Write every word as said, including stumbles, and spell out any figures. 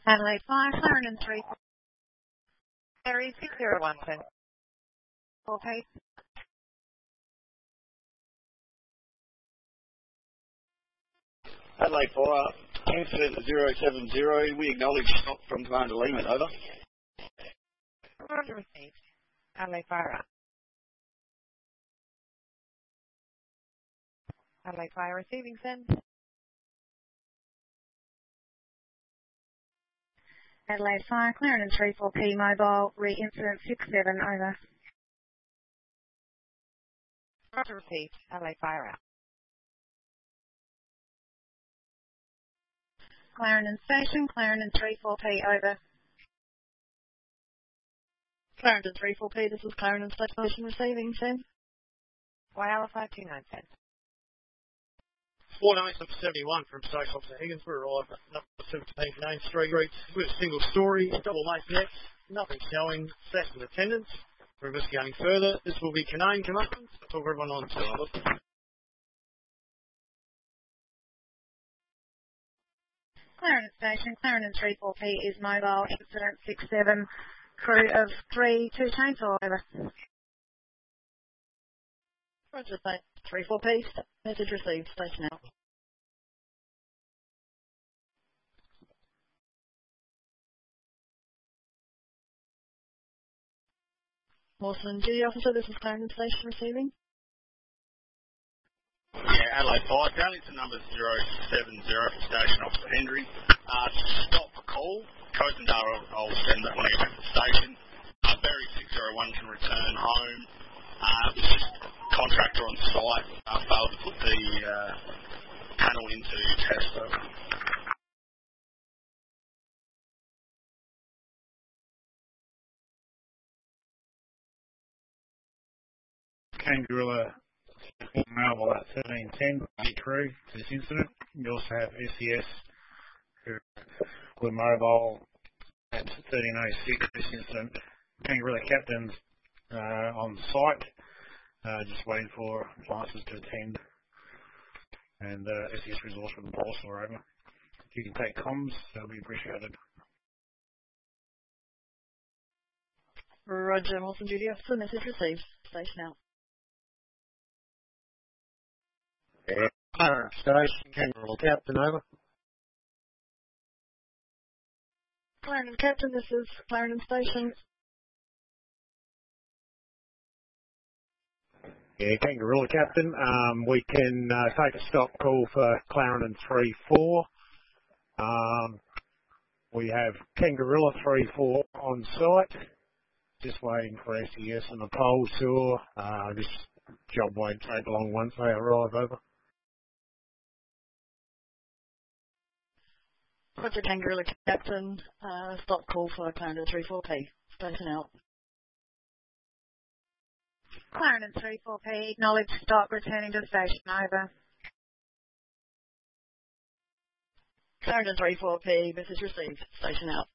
Adelaide five, Clarendon three, Ferry six zero one ten. four P. Adelaide Fire, incident zero seven zero. We acknowledge stop from Commander Lehman, over. Roger received. Adelaide Fire up. Adelaide Fire receiving send. Adelaide Fire, Clarendon three four P mobile, re-incident six seven, over. Roger received. Adelaide Fire out. Clarendon Station, Clarendon three four P, over. Clarendon three four P, this is Clarendon Station receiving, send. Whyalla five two nine, send. four nine seventy-one from Station Officer Higgins. We're arrived at number seventeen Main Street with a single story, double lace net, nothing showing, second attendance. We're investigating further. This will be Canaan Command. Talk everyone on to Clarendon Station, Clarendon three four P is mobile, incident six seven, crew of three, two chainsaw, over. Roger, three four P, message received, station out. Mawson Duty Officer, this is Clarendon Station receiving. Yeah, Adelaide Fire, Darlington number zero seven zero for Station Officer Hendry. Uh, stop the call. Cosendale, I'll I'll send that when I get back to the station. Uh, Berry six zero one can return home. Uh, it was just contractor on site uh, failed to put the uh, panel into tester. Kangaroo Mobile at thirteen ten, crew for this incident. We also have S C S who were mobile at thirteen oh six this incident. Kangaroo captains uh, on site, uh, just waiting for licenses to attend. And uh, S C S resource from the pulse are over. If you can take comms, that would be appreciated. Roger, Mawson Duty Officer, message received, station out. Clarendon Station, Kangaroo Captain, over. Clarendon Captain, this is Clarendon Station. Yeah, Kangaroo Captain. Um, we can uh, take a stop call for Clarendon three four. Um, we have Kangaroo three four on site. Just waiting for S E S and the pole tour. Uh, this job won't take long once they arrive, over. Roger, Kangaroo Captain, uh, stop call for Clarendon three four P, station out. Clarendon three four P, acknowledge stop, returning to station, over. Clarendon three four P, message received, station out.